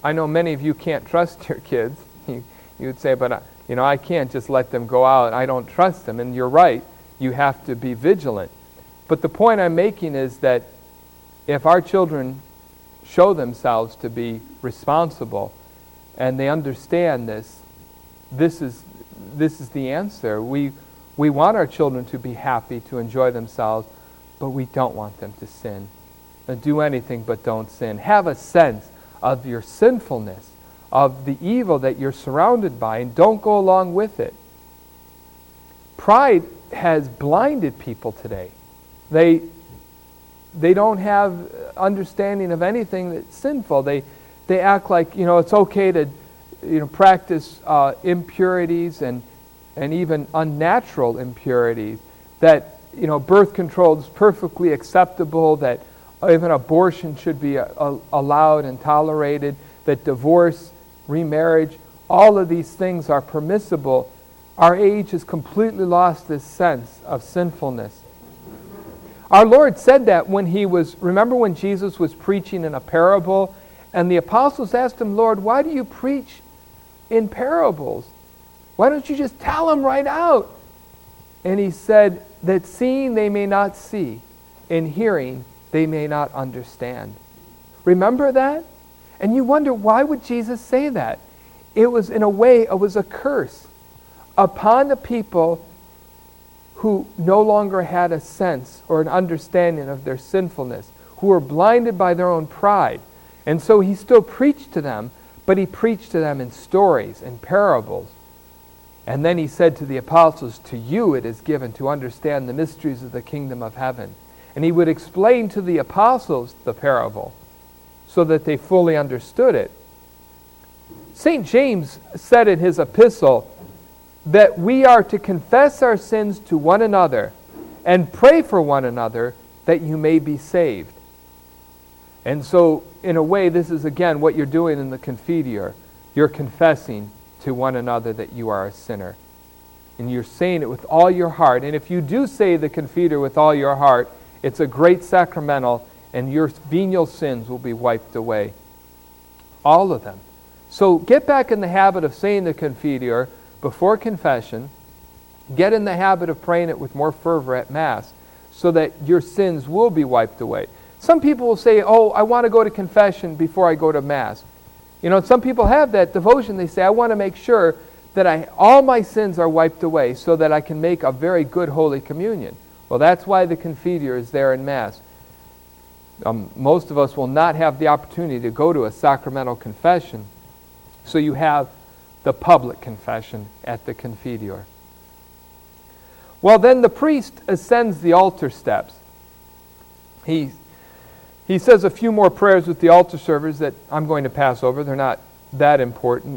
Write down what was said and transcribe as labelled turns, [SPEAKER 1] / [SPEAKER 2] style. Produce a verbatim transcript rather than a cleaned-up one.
[SPEAKER 1] I know many of you can't trust your kids. You, you would say, but, uh, you know, I can't just let them go out. I don't trust them. And you're right. You have to be vigilant. But the point I'm making is that if our children show themselves to be responsible and they understand this, this is this is the answer. We we want our children to be happy, to enjoy themselves, but we don't want them to sin. And do anything but don't sin. Have a sense of your sinfulness, of the evil that you're surrounded by, and don't go along with it. Pride has blinded people today. They they don't have understanding of anything that's sinful. They they act like, you know, it's okay to, you know, practice uh, impurities and and even unnatural impurities. That, you know, birth control is perfectly acceptable. That even abortion should be uh, allowed and tolerated. That divorce, remarriage, all of these things are permissible. Our age has completely lost this sense of sinfulness. Our Lord said that when he was, remember when Jesus was preaching in a parable, and the apostles asked him, Lord, why do you preach in parables? Why don't you just tell them right out? And he said that seeing they may not see, and hearing they may not understand. Remember that? And you wonder, why would Jesus say that? It was, in a way, it was a curse upon the people who no longer had a sense or an understanding of their sinfulness, who were blinded by their own pride. And so he still preached to them, but he preached to them in stories and parables. And then he said to the apostles, to you it is given to understand the mysteries of the kingdom of heaven. And he would explain to the apostles the parable so that they fully understood it. Saint James said in his epistle that we are to confess our sins to one another and pray for one another that you may be saved. And so, in a way, this is again what you're doing in the Confiteor. You're confessing to one another that you are a sinner. And you're saying it with all your heart. And if you do say the Confiteor with all your heart, it's a great sacramental, and your venial sins will be wiped away. All of them. So get back in the habit of saying the Confiteor before confession. Get in the habit of praying it with more fervor at Mass so that your sins will be wiped away. Some people will say, oh, I want to go to confession before I go to Mass. You know, some people have that devotion. They say, I want to make sure that I, all my sins are wiped away so that I can make a very good Holy Communion. Well, that's why the Confiteor is there in Mass. Um, most of us will not have the opportunity to go to a sacramental confession. So you have the public confession at the Confiteor. Well, then the priest ascends the altar steps. He, he says a few more prayers with the altar servers that I'm going to pass over. They're not that important.